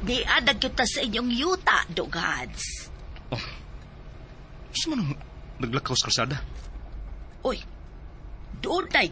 Di adag kita sa inyong yuta, Dugads. Gusto mo nang naglakaw sa kalsada? Uy, doon